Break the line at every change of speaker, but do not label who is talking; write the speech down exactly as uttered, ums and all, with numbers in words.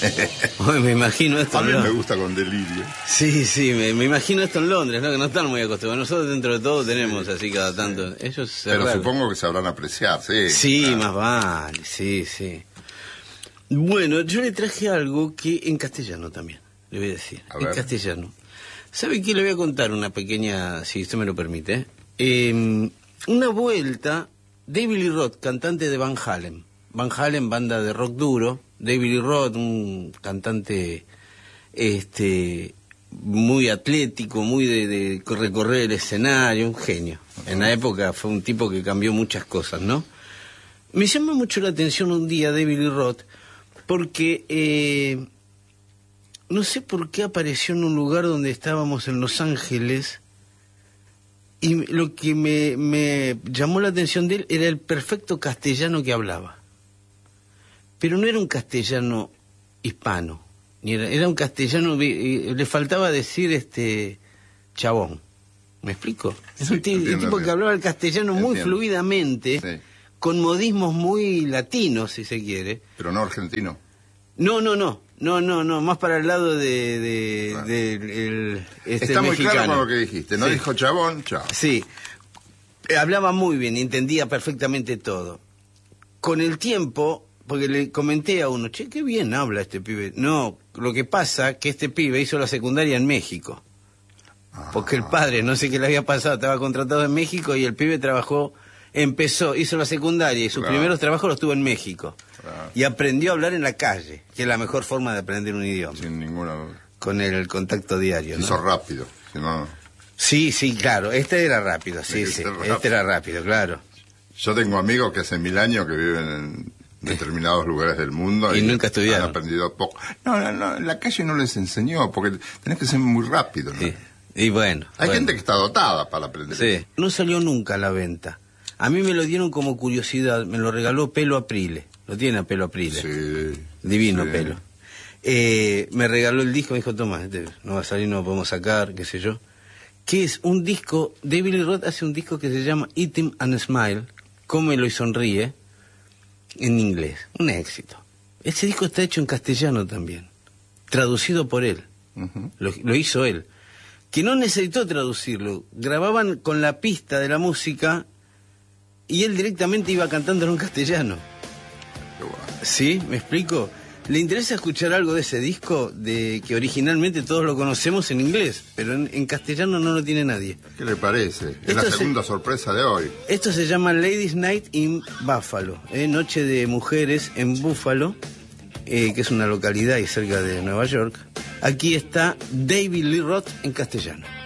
Hoy me imagino esto.
A mí
¿no?
me gusta con delirio.
Sí, sí, me, me imagino esto en Londres, ¿no? Que no están muy acostumbrados. Nosotros dentro de todo tenemos así cada tanto.
Sí.
Ellos se
Pero
raro.
supongo que sabrán apreciar, sí.
Sí,
claro.
más vale, sí, sí. Bueno, yo le traje algo que en castellano también, le voy a decir.
A
en
ver.
castellano. ¿Sabe qué? Le voy a contar una pequeña, si usted me lo permite. Eh, una vuelta, David Lee Roth, cantante de Van Halen. Van Halen, banda de rock duro. David Lee Roth, un cantante este muy atlético, muy de, de recorrer el escenario, un genio. En la época fue un tipo que cambió muchas cosas, ¿no? Me llama mucho la atención un día David Lee Roth, porque eh, no sé por qué apareció en un lugar donde estábamos en Los Ángeles, y lo que me, me llamó la atención de él era el perfecto castellano que hablaba. Pero no era un castellano hispano, ni era, era un castellano, le faltaba decir este chabón. ¿Me explico? Es
Sí,
un, t-
entiendo,
un tipo que
entiendo.
hablaba el castellano muy
Entiendo.
fluidamente,
Sí.
con modismos muy latinos, si se quiere.
Pero no argentino.
No, no, no, no, no, no, más para el lado de, de,
Claro.
de el, este
Está muy
mexicano.
claro con lo que dijiste. No
Sí.
dijo chabón, chao.
Sí, Eh, hablaba muy bien, entendía perfectamente todo. Con el tiempo, porque le comenté a uno, che, qué bien habla este pibe. No, lo que pasa que este pibe hizo la secundaria en México. Porque el padre, no sé qué le había pasado, estaba contratado en México y el pibe trabajó, empezó, hizo la secundaria y sus
Claro.
primeros trabajos los tuvo en México.
Claro.
Y aprendió a hablar en la calle, que es la mejor forma de aprender un idioma,
Sin ninguna duda.
con el contacto diario, ¿no?
Hizo rápido. Si no...
Sí, sí, claro, este era rápido, sí,
Tiene que
sí,
ser rápido.
este era rápido, claro.
Yo tengo amigos que hace mil años que viven en determinados lugares del mundo
Y nunca estudiaron.
han aprendido poco. No, no, no, en la calle no les enseñó, porque tenés que ser muy rápido, ¿no?
Sí. Y bueno.
Hay
bueno.
gente que está dotada para aprender.
Sí. No salió nunca a la venta. A mí me lo dieron como curiosidad, me lo regaló Pelo Aprile. Lo tiene a Pelo Aprile.
Sí.
Divino
Sí.
Pelo. Eh, me regaló el disco, me dijo, toma, este no va a salir, no lo podemos sacar, qué sé yo. Que es un disco, David Lee Roth hace un disco que se llama Eat Him and Smile, Cómelo y Sonríe, en inglés. Un éxito. Ese disco está hecho en castellano también, traducido por él.
Ujú.
Lo, lo hizo él. Que no necesitó traducirlo, grababan con la pista de la música y él directamente iba cantándolo en castellano.
Qué bueno.
¿Sí? ¿Me explico? ¿Le interesa escuchar algo de ese disco de que originalmente todos lo conocemos en inglés, pero en, en castellano no lo tiene nadie?
¿Qué le parece? Es
Esto
la
se-
segunda sorpresa de hoy.
Esto se llama Ladies Night in Buffalo, ¿eh? Noche de mujeres en Buffalo, eh, que es una localidad y cerca de Nueva York. Aquí está David Lee Roth en castellano.